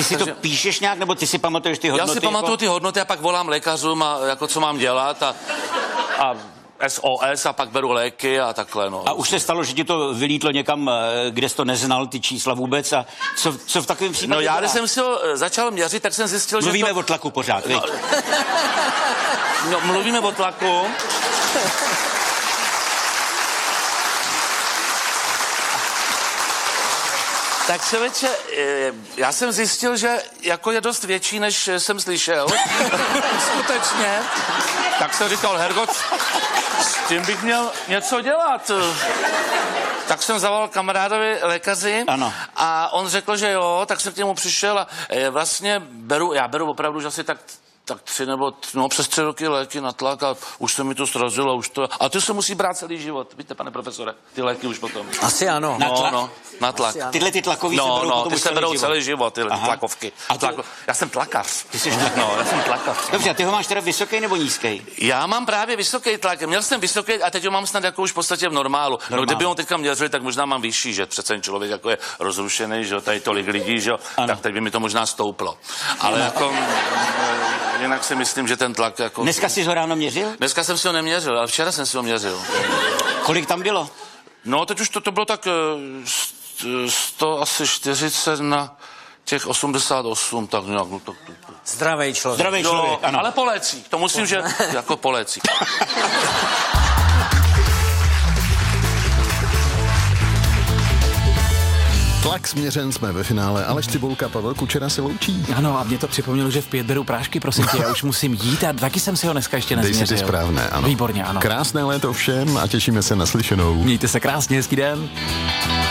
Ty si to píšeš nějak, nebo ty si pamatuješ ty hodnoty? Já si pamatuju ty hodnoty a pak volám lékařům a jako co mám dělat a SOS a pak beru léky a takhle, no. A už se stalo, že ti to vylítlo někam, kde jsi to neznal, ty čísla vůbec a co v takovém případě? No já, když jsem si ho začal měřit, tak jsem zjistil, že mluvíme o tlaku pořád, viď? No, mluvíme o tlaku. Tak člověče, já jsem zjistil, že jako je dost větší, než jsem slyšel. Skutečně. Tak jsem říkal, Hergot, s tím bych měl něco dělat. Tak jsem zavolal kamarádovi lékaři. Ano. A on řekl, že jo, tak jsem k němu přišel a vlastně já beru opravdu, že asi tak 3 nebo přes 3 roky léky na tlak a už se mi to srazilo, už to... A ty se musí brát celý život, víte, pane profesore, ty léky už potom. Asi ano. Na tlak? No, na tlak. Tyhle ty tlakový se berou potom ty už se berou celý celý život, tyhle tlakovky. Já jsem tlakař. Ty jsi tlakař. No, já jsem tlakař. Dobře, a ty ho máš teda vysoký nebo nízký? Já mám právě vysoký tlak. Měl jsem vysoký a teď ho mám snad jako už v podstatě v normálu. No, kdyby ho teďka měřili, tak možná mám vyšší, že přece člověk jako je rozrušený, že tady tolik lidí, že tak teď by mi to možná stouplo. Ale jako jinak si myslím, že ten tlak jako... Dneska jsi ho ráno měřil? Dneska jsem si ho neměřil, ale včera jsem si ho měřil. Kolik tam bylo? No, teď už to bylo tak 140 na těch 88, tak nějak. Zdravý člověk. Zdravý člověk, ano. Ale po lécích, to musím, že jako po lécích. Tlak směřen, jsme ve finále. Aleš Cibulka, Pavel Kučera se loučí. Ano, a mě to připomnělo, že v 5 beru prášky, prosím tě, já už musím jít a taky jsem si ho dneska ještě nezměřil. Dej si ty správné, ano. Výborně, ano. Krásné léto všem a těšíme se na slyšenou. Mějte se krásně, hezký den.